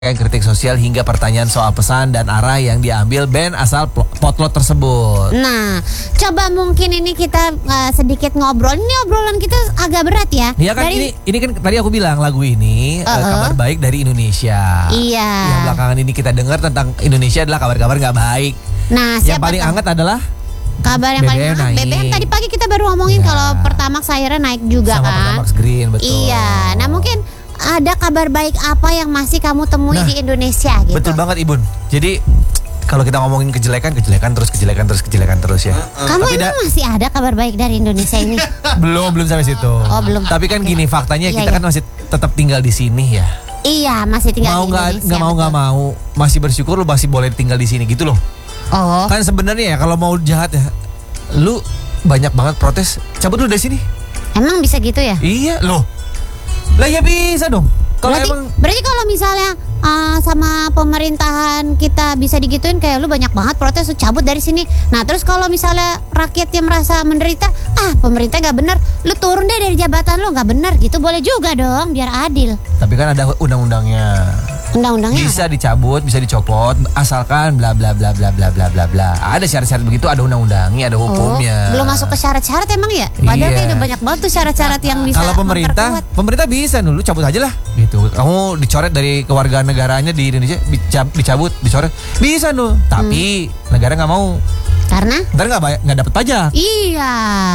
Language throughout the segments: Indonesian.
kritik sosial hingga pertanyaan soal pesan dan arah yang diambil band asal potlot tersebut. Nah, coba mungkin ini kita sedikit ngobrol. Ini obrolan kita agak berat ya. Iya kan, ini kan tadi aku bilang lagu ini kabar baik dari Indonesia. Iya. Yang belakangan ini kita dengar tentang Indonesia adalah kabar-kabar nggak baik. Nah, yang paling hangat adalah kabar yang paling hangat BBM. Tadi pagi kita baru ngomongin kalau Pertamax akhirnya naik juga sama kan. Pertamax Green, betul. Iya. Nah, mungkin ada kabar baik apa yang masih kamu temui di Indonesia gitu? Betul banget Ibun. Jadi kalau kita ngomongin kejelekan terus ya. Kamu emang masih ada kabar baik dari Indonesia ini? belum sampai situ. Oh, belum. Tapi kan gini, faktanya kita kan masih tetap tinggal di sini ya. Iya, masih tinggal di Indonesia. Nggak mau, masih bersyukur lu masih boleh tinggal di sini gitu loh. Oh. Kan sebenarnya ya kalau mau jahat ya, lu banyak banget protes, cabut lu dari sini. Emang bisa gitu ya? Iya loh. Lah ya bisa dong. Berarti kalau misalnya sama pemerintahan kita bisa digituin kayak lu banyak banget protes, lu cabut dari sini. Nah terus kalau misalnya rakyatnya merasa menderita, pemerintah nggak benar, lu turun deh dari jabatan lu, nggak benar gitu, boleh juga dong biar adil. Tapi kan ada undang-undangnya. Undang-undangnya bisa dicabut, bisa dicopot, asalkan bla bla bla bla bla bla bla bla. Ada syarat-syarat begitu, ada undang-undangnya, ada hukumnya. Belum masuk ke syarat-syarat emang ya? Padahal kayak udah banyak banget tuh syarat-syarat yang bisa. Kalau pemerintah bisa dulu cabut aja lah. Gitu. Kamu dicoret dari kewarganegaranya di Indonesia, dicoret, bisa tuh. Tapi negara nggak mau. Karena? Ntar nggak dapat pajak. Iya,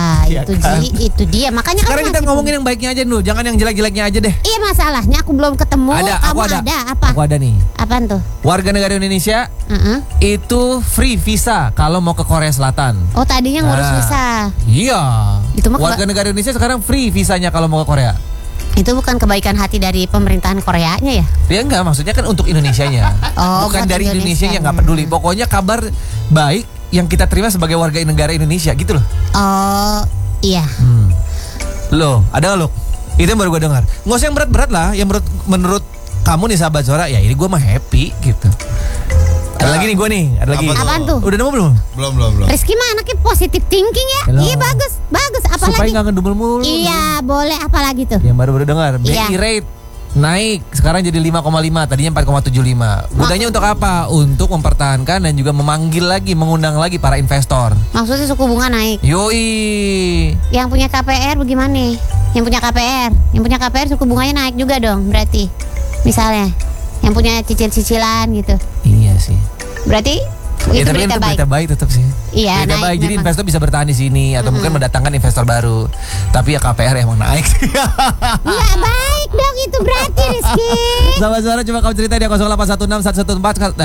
itu dia. Makanya sekarang kita ngomongin yang baiknya aja dulu, jangan yang jelek-jeleknya aja deh. Iya, masalahnya aku belum ketemu. Aku ada. Apa? Aku ada nih. Apaan tuh? Warga negara Indonesia itu free visa kalau mau ke Korea Selatan. Oh, tadinya ngurus visa. Iya. Itu warga negara Indonesia sekarang free visanya kalau mau ke Korea. Itu bukan kebaikan hati dari pemerintahan Koreanya ya? Ya enggak, maksudnya kan untuk Indonesianya. Bukan dari Indonesia yang nggak peduli. Pokoknya kabar baik yang kita terima sebagai warga negara Indonesia gitu loh. Oh iya. Loh, ada nggak lo? Itu yang baru gue dengar. Nggak usah yang berat-berat lah. Yang menurut kamu nih sahabat suara, ya ini gue mah happy gitu. Ada lagi nih gue nih, ada lagi. Apaan tuh? Udah nemu belum? Belum. Rizky mah anaknya positive thinking ya. Hello. Iya bagus. Apa supaya lagi? Supaya nggak ngedumel mulu. Iya boleh, apa lagi tuh? Yang baru dengar, BI rate naik sekarang jadi 5,5, tadinya 4,75. Gunanya untuk apa? Untuk mempertahankan dan juga mengundang lagi para investor. Maksudnya suku bunga naik. Yoi. Yang punya KPR bagaimana? Yang punya KPR suku bunganya naik juga dong berarti. Misalnya yang punya cicilan gitu. Iya sih. Berarti ya, tapi itu berita baik tetap sih. Iya, berita baik. Jadi investor bisa bertahan di sini atau mungkin mendatangkan investor baru. Tapi ya KPR emang naik. Iya baik dong itu berarti Rizky. Sahabat suara coba kamu cerita di 0816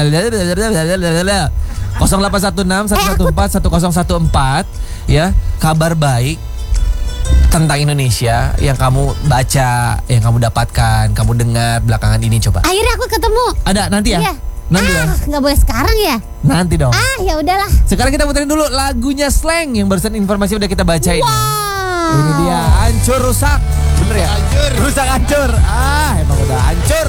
114 ya, kabar baik tentang Indonesia yang kamu baca, yang kamu dapatkan, kamu dengar belakangan ini coba. Akhirnya aku ketemu. Ada nanti ya? Iya. Nanti ya? Nggak boleh sekarang ya? Nanti dong. Ya udahlah. Sekarang kita puterin dulu lagunya Slang yang barusan informasi udah kita bacain. Wow. Ini dia, hancur rusak. Bener ya? Hancur. Rusak hancur. Emang udah hancur.